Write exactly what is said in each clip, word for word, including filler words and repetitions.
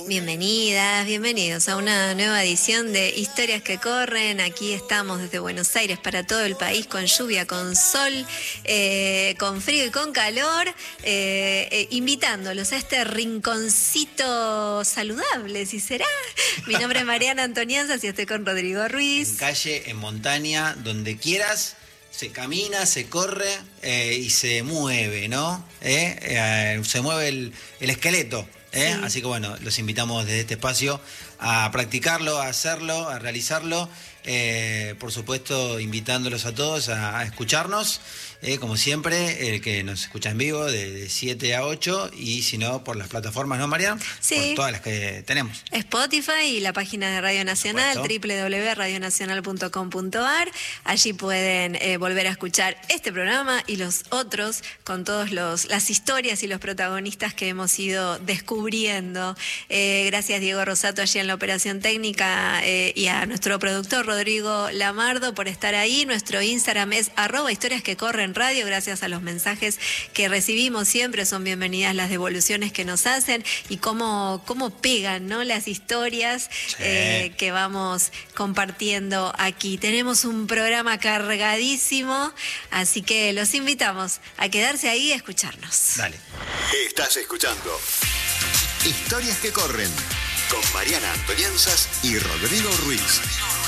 Bienvenidas, bienvenidos a una nueva edición de Historias que Corren. Aquí estamos desde Buenos Aires para todo el país, con lluvia, con sol, eh, con frío y con calor, eh, eh, invitándolos a este rinconcito saludable, si será. Mi nombre es Mariana Antonianzas y estoy con Rodrigo Ruiz. En calle, en montaña, donde quieras, se camina, se corre eh, y se mueve, ¿no? ¿Eh? Eh, se mueve el, el esqueleto. ¿Eh? Sí. Así que bueno, los invitamos desde este espacio a practicarlo, a hacerlo, a realizarlo. Eh, por supuesto, invitándolos a todos a, a escucharnos, eh, como siempre, el que nos escucha en vivo de, de siete a ocho y si no, por las plataformas, ¿no, Mariana? Sí. Por todas las que tenemos. Spotify y la página de Radio Nacional, doble u doble u doble u punto radio nacional punto com punto a r. Allí pueden eh, volver a escuchar este programa y los otros con todas las historias y los protagonistas que hemos ido descubriendo. Eh, gracias, Diego Rosato, allí en la operación técnica, eh, y a nuestro productor, Rodrigo Lamardo, por estar ahí. Nuestro Instagram es arroba historias que corren radio. Gracias a los mensajes que recibimos siempre, son bienvenidas las devoluciones que nos hacen y cómo, cómo pegan, ¿no?, las historias sí. eh, que vamos compartiendo aquí. Tenemos un programa cargadísimo, así que los invitamos a quedarse ahí y a escucharnos. Dale. Estás escuchando Historias que Corren con Mariana Antonianzas y Rodrigo Ruiz.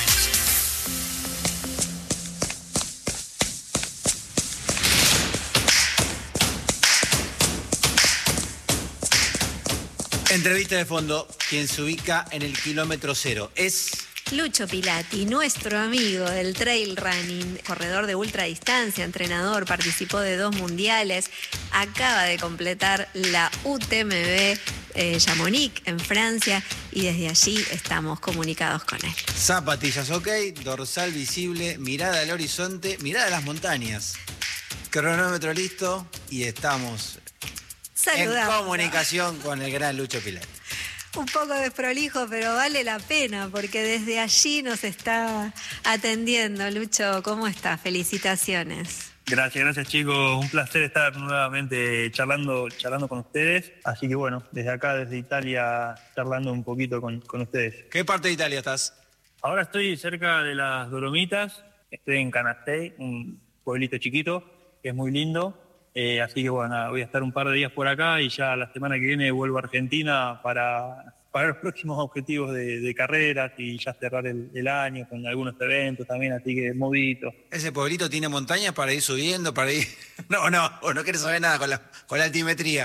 Entrevista de fondo, quien se ubica en el kilómetro cero es... Lucho Pilati, nuestro amigo del trail running, corredor de ultradistancia, entrenador, participó de dos mundiales, acaba de completar la U T M B eh, Chamonix en Francia y desde allí estamos comunicados con él. Zapatillas ok, dorsal visible, mirada al horizonte, mirada a las montañas. Cronómetro listo y estamos Saludamos. En comunicación con el gran Lucho Pilati. Un poco desprolijo, pero vale la pena porque desde allí nos está atendiendo. Lucho, ¿cómo estás? Felicitaciones. Gracias, gracias chicos. Un placer estar nuevamente charlando, charlando con ustedes. Así que bueno, desde acá, desde Italia, charlando un poquito con, con ustedes. ¿Qué parte de Italia estás? Ahora estoy cerca de las Dolomitas. Estoy en Canastei, un pueblito chiquito que es muy lindo. Eh, así que bueno, voy a estar un par de días por acá y ya la semana que viene vuelvo a Argentina para, para los próximos objetivos de, de carreras y ya cerrar el, el año con algunos eventos también, así que movidito. ¿Ese pueblito tiene montañas para ir subiendo, para ir...? No, no, o no quieres saber nada con la, con la altimetría.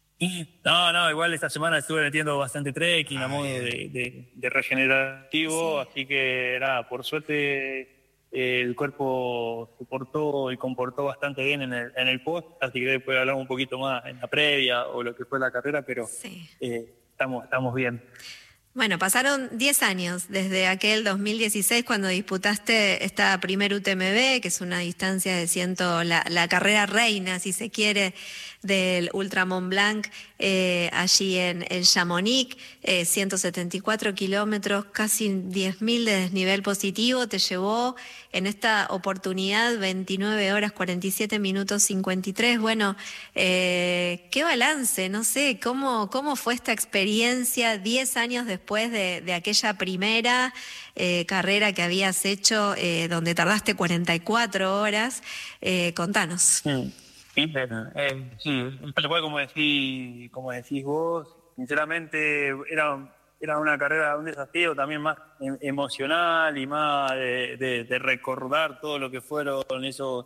No, no, igual esta semana estuve metiendo bastante trekking ah, a modo de, de, de regenerativo, sí. Así que nada, por suerte... El cuerpo se portó y comportó bastante bien en el, en el post, así que después hablamos un poquito más en la previa o lo que fue la carrera, pero sí. eh, estamos, estamos bien. Bueno, pasaron diez años desde aquel dos mil dieciséis cuando disputaste esta primer U T M B, que es una distancia de ciento, la, la carrera reina, si se quiere, del Ultra Mont Blanc, eh, allí en el Chamonix, eh, ciento setenta y cuatro kilómetros, casi diez mil de desnivel positivo, te llevó en esta oportunidad veintinueve horas, cuarenta y siete minutos, cincuenta y tres. Bueno, eh, qué balance, no sé, ¿cómo, cómo fue esta experiencia diez años después de, de aquella primera eh, carrera que habías hecho, eh, donde tardaste cuarenta y cuatro horas? Eh, contanos. Sí. Sí, eh, sí, como decís, como decís vos, sinceramente era, era una carrera, un desafío también más emocional y más de, de, de recordar todo lo que fueron esos,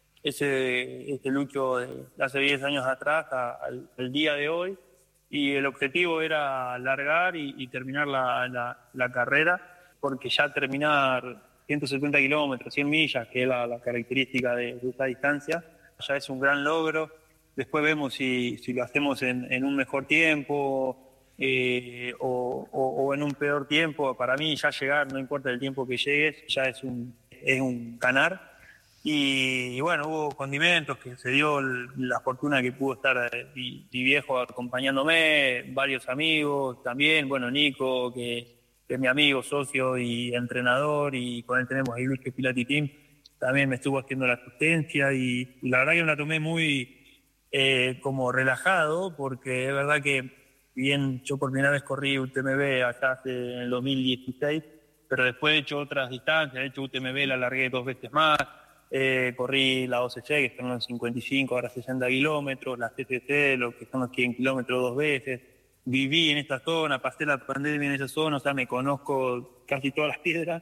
ese, ese Lucho de hace diez años atrás a, al, al día de hoy, y el objetivo era largar y, y terminar la, la, la carrera, porque ya terminar ciento setenta kilómetros, cien millas, que es la, la característica de, de esta distancia, ya es un gran logro. Después vemos si, si lo hacemos en, en un mejor tiempo eh, o, o, o en un peor tiempo. Para mí ya llegar, no importa el tiempo que llegues, ya es un, es un ganar. Y, y bueno, hubo condimentos, que se dio la fortuna que pudo estar mi, mi viejo acompañándome, varios amigos también, bueno, Nico, que, que es mi amigo, socio y entrenador, y con él tenemos el Lucho Pilati Team. También me estuvo haciendo la asistencia y la verdad que me la tomé muy eh, como relajado, porque es verdad que bien yo por primera vez corrí U T M B allá hace, en el dos mil dieciséis, pero después he hecho otras distancias, he hecho U T M B, la alargué dos veces más, eh, corrí la O C C, que son los cincuenta y cinco, ahora sesenta kilómetros, la C C C, lo que son los cien kilómetros dos veces. Viví en esta zona, pasé la pandemia en esa zona, o sea, me conozco casi todas las piedras,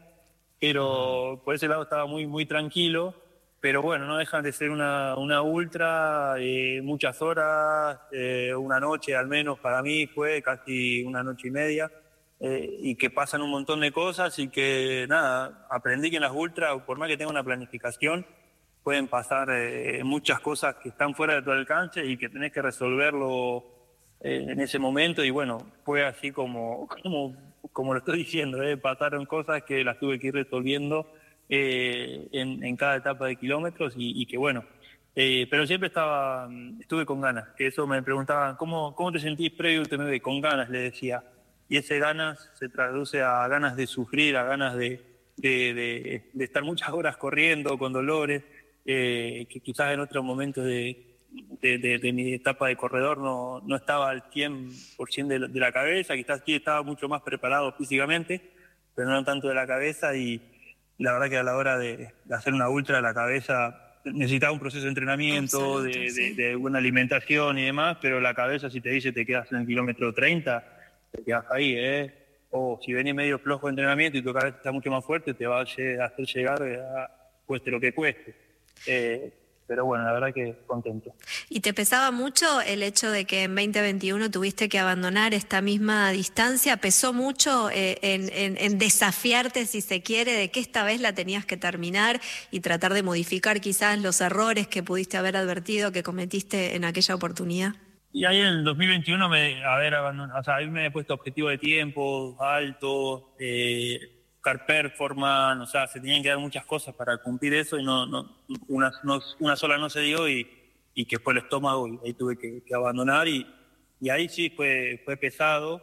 pero por ese lado estaba muy, muy tranquilo. Pero bueno, no dejan de ser una, una ultra, eh, muchas horas, eh, una noche al menos para mí fue casi una noche y media, eh, y que pasan un montón de cosas y que nada, aprendí que en las ultras, por más que tenga una planificación, pueden pasar eh, muchas cosas que están fuera de tu alcance y que tenés que resolverlo eh, en ese momento. Y bueno, fue así como, como, como lo estoy diciendo, eh, pasaron cosas que las tuve que ir resolviendo Eh, en, en cada etapa de kilómetros y, y que bueno, eh, pero siempre estaba, estuve con ganas, que eso me preguntaban, ¿cómo, cómo te sentís previo a U T M B? Con ganas, le decía, y ese ganas se traduce a ganas de sufrir, a ganas de, de, de, de estar muchas horas corriendo con dolores, eh, que quizás en otros momentos de, de, de, de mi etapa de corredor no, no estaba al cien por ciento de la, de la cabeza, quizás sí estaba mucho más preparado físicamente, pero no tanto de la cabeza. Y la verdad que a la hora de, de hacer una ultra, la cabeza necesitaba un proceso de entrenamiento, Absoluto, de, sí. de, de buena alimentación y demás, pero la cabeza, si te dice te quedas en el kilómetro treinta, te quedas ahí, ¿eh? O si venís medio flojo de entrenamiento y tu cabeza está mucho más fuerte, te va a hacer llegar a cueste lo que cueste. Eh, Pero bueno, la verdad que contento. ¿Y te pesaba mucho el hecho de que en veinte veintiuno tuviste que abandonar esta misma distancia? ¿Pesó mucho eh, en, en, en desafiarte, si se quiere, de que esta vez la tenías que terminar y tratar de modificar quizás los errores que pudiste haber advertido que cometiste en aquella oportunidad? Y ahí en el dos mil veintiuno me, haber abandonado, o sea, a mí me he puesto objetivo de tiempo alto, eh, buscar performance, o sea, se tenían que dar muchas cosas para cumplir eso y no, no, una, no, una sola no se dio y, y que fue el estómago y ahí tuve que, que abandonar y, y ahí sí fue, fue pesado,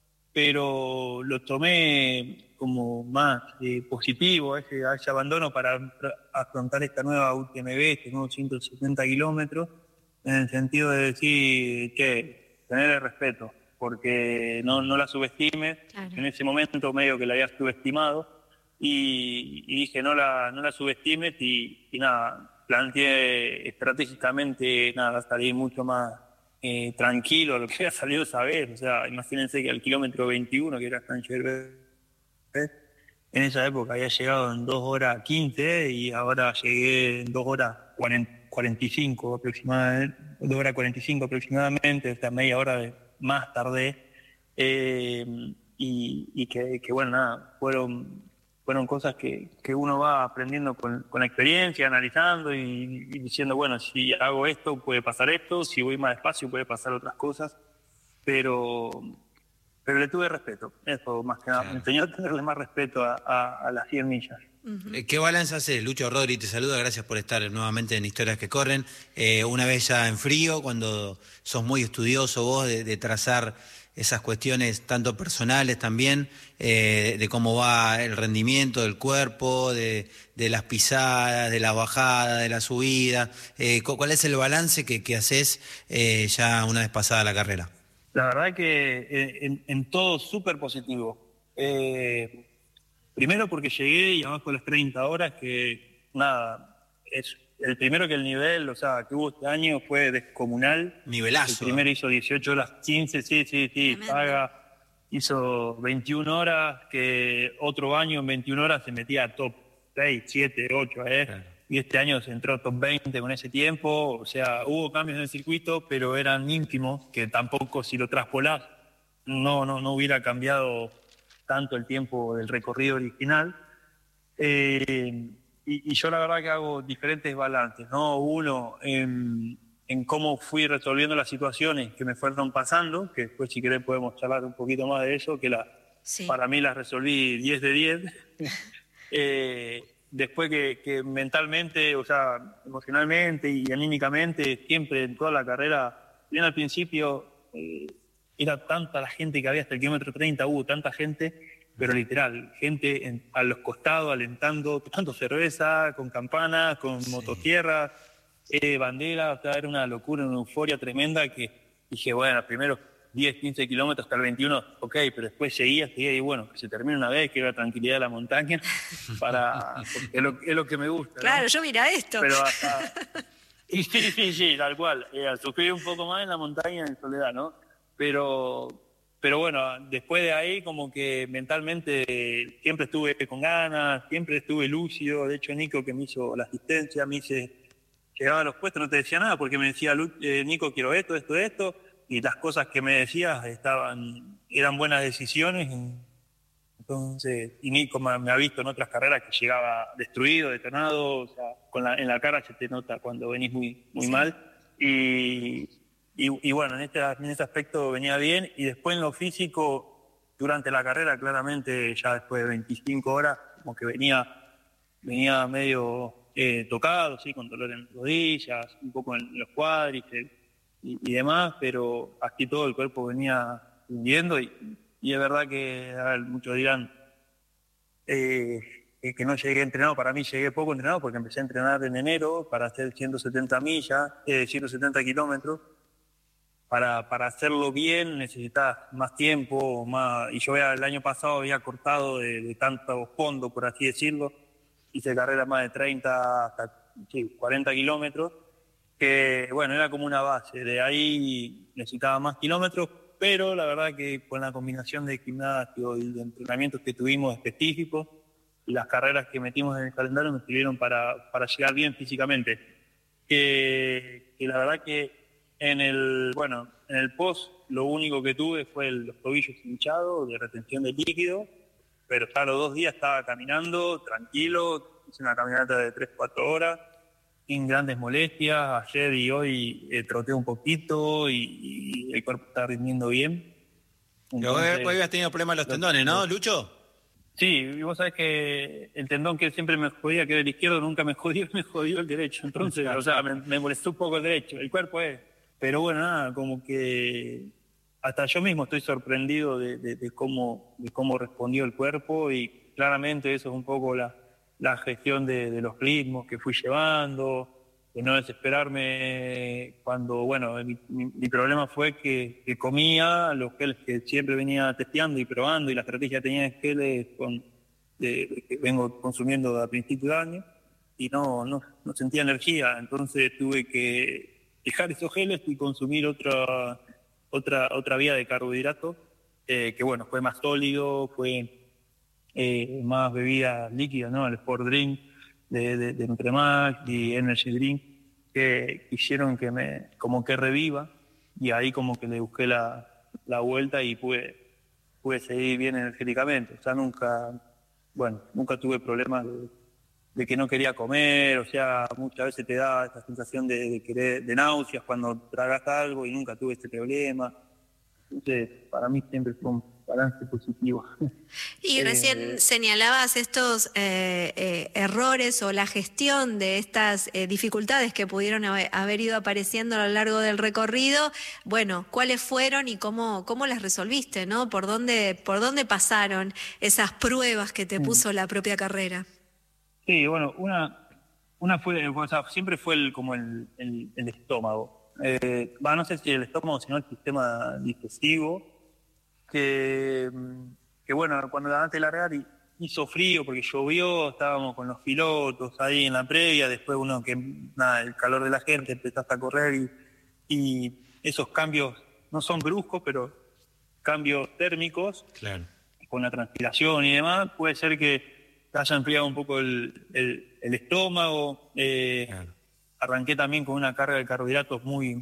pero lo tomé como más eh, positivo, ese, ese abandono para afrontar esta nueva U T M B, este nuevo ciento setenta kilómetros, en el sentido de decir que tener el respeto, porque no, no la subestimes. Claro. En ese momento medio que la había subestimado y, y dije no la, no la subestimes y, y nada, planteé estratégicamente nada, salir mucho más eh, tranquilo a lo que había salido esa vez. O sea, imagínense que al kilómetro veintiuno, que era San Gervais, en esa época había llegado en dos horas quince y ahora llegué en dos horas cuarenta y cinco aproximadamente, dos horas cuarenta y cinco aproximadamente, o sea, media hora de más tarde, eh, y, y que, que bueno, nada, fueron, fueron cosas que, que uno va aprendiendo con, con la experiencia, analizando y, y diciendo, bueno, si hago esto puede pasar esto, si voy más despacio puede pasar otras cosas, pero, pero le tuve respeto, eso más que nada, claro. Me enseñó a tenerle más respeto a, a, a las cien millas. Uh-huh. ¿Qué balance haces? Lucho Rodri te saluda, gracias por estar nuevamente en Historias que Corren. Eh, una vez ya en frío, cuando sos muy estudioso vos de, de trazar esas cuestiones tanto personales también, eh, de cómo va el rendimiento del cuerpo, de, de las pisadas, de la bajada, de la subida, eh, ¿cuál es el balance que, que haces eh, ya una vez pasada la carrera? La verdad que en, en todo súper positivo. Eh, Primero porque llegué y abajo de las treinta horas, que nada, es el primero que el nivel, o sea, que hubo este año fue descomunal. Nivelazo. El primero hizo dieciocho horas quince, sí, sí, sí, Saga hizo veintiuna horas, que otro año en veintiuna horas se metía a top seis, siete, ocho, ¿eh? Claro. Y este año se entró a top veinte con ese tiempo, o sea, hubo cambios en el circuito, pero eran ínfimos, que tampoco si lo traspolás no, no, no hubiera cambiado tanto el tiempo del recorrido original, eh, y, y yo la verdad que hago diferentes balances, ¿no? Uno, en, en cómo fui resolviendo las situaciones que me fueron pasando, que después si querés podemos charlar un poquito más de eso, que la, sí. Para mí las resolví diez de diez, eh, después que, que mentalmente, o sea, emocionalmente y anímicamente, siempre en toda la carrera, bien al principio, eh, era tanta la gente que había hasta el kilómetro treinta, hubo tanta gente, pero literal, gente en, a los costados alentando, tomando cerveza, con campanas, con sí. motosierras, eh, banderas, o sea, era una locura, una euforia tremenda que dije, bueno, primero diez, quince kilómetros hasta el veintiuno, ok, pero después seguía, seguía y bueno, que se termine una vez, que era la tranquilidad de la montaña, para, porque es lo, es lo que me gusta. Claro, ¿no? yo mira esto. Pero hasta... Y sí, sí, sí, tal cual. Eh, sufrí un poco más en la montaña, en soledad, ¿no? Pero, pero bueno, después de ahí como que mentalmente eh, siempre estuve con ganas, siempre estuve lúcido. De hecho, Nico, que me hizo la asistencia, me dice, llegaba a los puestos, no te decía nada, porque me decía, eh, Nico, quiero esto, esto, esto, y las cosas que me decías estaban, eran buenas decisiones. Entonces, y Nico me, me ha visto en otras carreras que llegaba destruido, detonado, o sea, con la, en la cara se te nota cuando venís muy, muy sí. mal. Y, y, y bueno, en este, en este aspecto venía bien. Y después en lo físico, durante la carrera, claramente, ya después de veinticinco horas, como que venía, venía medio eh, tocado, ¿sí? Con dolor en las rodillas, un poco en los cuádriceps y, y demás, pero aquí todo el cuerpo venía hundiendo y Y es verdad que, a ver, muchos dirán eh, que no llegué entrenado. Para mí llegué poco entrenado porque empecé a entrenar en enero para hacer ciento setenta millas, eh, ciento setenta kilómetros. Para, para hacerlo bien necesitas más tiempo, más, y yo había, el año pasado había cortado de, de tanto fondo, por así decirlo. Hice carreras más de treinta hasta sí, cuarenta kilómetros, que bueno, era como una base. De ahí necesitaba más kilómetros, pero la verdad que con la combinación de gimnasio y de entrenamientos que tuvimos específicos y las carreras que metimos en el calendario me sirvieron para, para llegar bien físicamente. Que, que la verdad que en el, bueno, en el post lo único que tuve fue el, los tobillos hinchados de retención de líquido, pero ya a los dos días estaba caminando tranquilo, hice una caminata de tres, cuatro horas, sin grandes molestias. Ayer y hoy eh, troté un poquito y, y el cuerpo está rindiendo bien. Entonces, pero hoy habías tenido problemas en los tendones, ¿no, Lucho? Sí, y vos sabés que el tendón que siempre me jodía, que era el izquierdo, nunca me jodió, me jodió el derecho. Entonces, o sea, me, me molestó un poco el derecho. El cuerpo es... Pero bueno, nada, como que hasta yo mismo estoy sorprendido de, de, de, cómo, de cómo respondió el cuerpo, y claramente eso es un poco la... la gestión de, de los ritmos que fui llevando, de no desesperarme cuando, bueno, mi, mi, mi problema fue que, que comía los geles que siempre venía testeando y probando, y la estrategia tenía geles con, de, de, que vengo consumiendo a principios de año, y no, no, no sentía energía. Entonces tuve que dejar esos geles y consumir otra, otra, otra vía de carbohidratos, eh, que bueno, fue más sólido, fue... Eh, más bebidas líquidas, ¿no? El Sport Drink de, de, de Nutremax y Energy Drink, que hicieron que me, como que reviva, y ahí como que le busqué la, la vuelta y pude, pude seguir bien energéticamente. O sea, nunca, bueno, nunca tuve problemas de, de que no quería comer. O sea, muchas veces te da esa sensación de, de querer, de náuseas cuando tragas algo, y nunca tuve este problema. Entonces, para mí siempre fue un balance positivo. Y recién eh, señalabas estos eh, eh, errores o la gestión de estas eh, dificultades que pudieron haber, haber ido apareciendo a lo largo del recorrido. Bueno, ¿cuáles fueron y cómo, cómo las resolviste, ¿no? ¿Por dónde, por dónde pasaron esas pruebas que te puso la propia carrera? Sí, bueno, una, una fue, o sea, siempre fue el, como el, el, el estómago. Eh, bah, no sé si el estómago, sino el sistema digestivo, que, que bueno, cuando antes de largar hizo frío porque llovió, estábamos con los pilotos ahí en la previa, después uno que, nada, el calor de la gente, empezaste a correr y, y esos cambios no son bruscos, pero cambios térmicos, claro, con la transpiración y demás, puede ser que te haya enfriado un poco el, el, el estómago. eh, claro. Arranqué también con una carga de carbohidratos muy